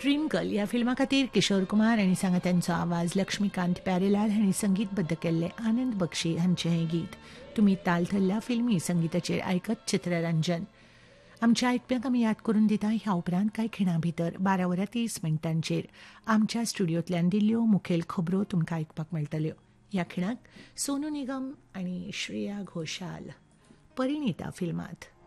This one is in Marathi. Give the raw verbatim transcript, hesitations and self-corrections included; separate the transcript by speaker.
Speaker 1: ड्रीम गर्ल ह्या फिल्मा खातीर किशोर कुमार आनी सांगात्यांचो आवाज लक्ष्मीकांत प्यारेलाल हांणी संगीतबद्ध केल्ले आनंद बक्षी हांचें हें गीत. तुमी ताल धरल्या फिल्मी संगीताचेर आयकत चित्ररंजन. आमच्या आयकप्यांक आमी याद करून दिता ह्या उपरांत कांय खिणां भितर बारा वरां तीस मिनटांचेर आमच्या स्टुडियोंतल्यान दिल्ल्यो मुखेल खबरो तुमकां आयकपाक मेळटल्यो. ह्या खिणाक सोनू निगम आनी श्रेया घोषाल परिणिता फिल्मांत